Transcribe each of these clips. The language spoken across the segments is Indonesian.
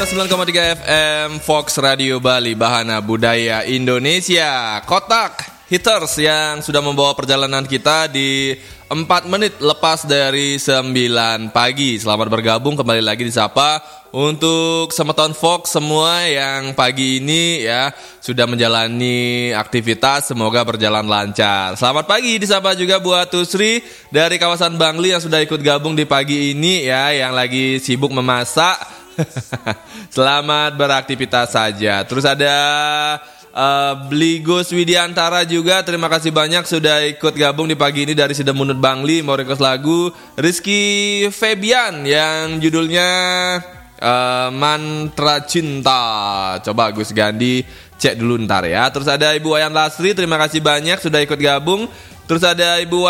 109,3 FM Fox Radio Bali, Bahana Budaya Indonesia. Kotak Hitters yang sudah membawa perjalanan kita di 4 menit lepas dari 9 pagi. Selamat bergabung kembali lagi di Sapa untuk Semeton Fox semua yang pagi ini ya sudah menjalani aktivitas, semoga berjalan lancar. Selamat pagi disapa juga buat Tusri dari kawasan Bangli yang sudah ikut gabung di pagi ini ya, yang lagi sibuk memasak. Selamat beraktivitas saja. Terus ada Bligus Widiantara juga, terima kasih banyak sudah ikut gabung di pagi ini dari Sidemunut Bangli, mau request lagu. Rizky Febian yang judulnya Mantra Cinta. Coba Gus Gandhi cek dulu ntar ya. Terus ada Ibu Wayan Lasri, terima kasih banyak sudah ikut gabung. Terus ada Ibu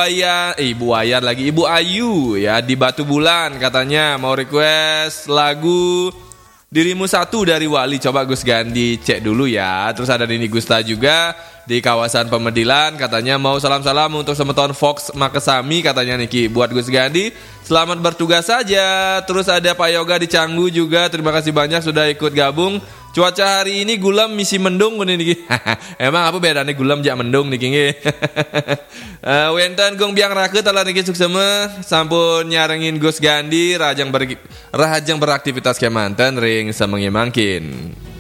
Ayu ya di Batu Bulan, katanya mau request lagu Dirimu Satu dari Wali. Coba Gus Gandhi cek dulu ya. Terus ada Nini Gusta juga di kawasan Pemedilan, katanya mau salam-salam untuk Semeton Fox Makesami, katanya Niki buat Gus Gandhi. Selamat bertugas saja. Terus ada Pak Yoga di Canggu juga, terima kasih banyak sudah ikut gabung. Cuaca hari ini gulam misi mendung niki. Emang apa bedanya gulam jak mendung niki nggih. Wenten gong biang rakeut ala niki suksema sampun nyarengin Gus Gandhi rajang beraktivitas kemanten ring semengi mangkin.